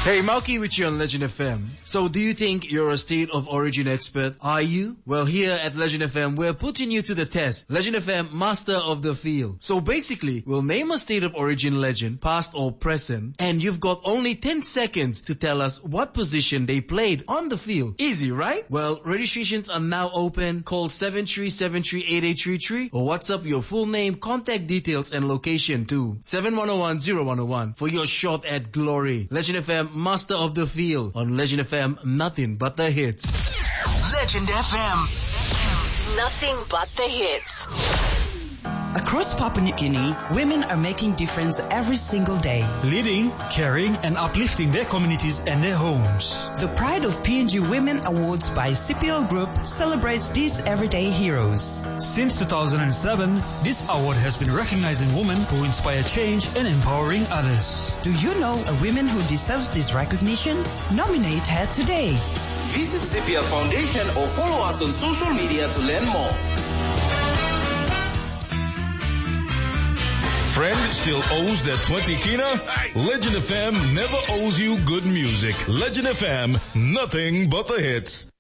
Hey, Mauki with you on Legend FM. So do you think you're a state of origin expert? Are you? Well, here at Legend FM, we're putting you to the test. Legend FM, master of the field. So basically, we'll name a state of origin legend, past or present, and you've got only 10 seconds to tell us what position they played on the field. Easy, right? Well, registrations are now open. Call 73738833 or WhatsApp your full name, contact details, and location to 71010101 for your shot at glory. Legend FM, master of the field. On Legend FM, nothing but the hits. Legend FM. Nothing but the hits. Across Papua New Guinea, women are making difference every single day. Leading, caring, and uplifting their communities and their homes. The Pride of PNG Women Awards by CPL Group celebrates these everyday heroes. Since 2007, this award has been recognizing women who inspire change and empowering others. Do you know a woman who deserves this recognition? Nominate her today. Visit CPL Foundation or follow us on social media to learn more. Friend still owes that 20 kina? Legend FM never owes you good music. Legend FM, nothing but the hits.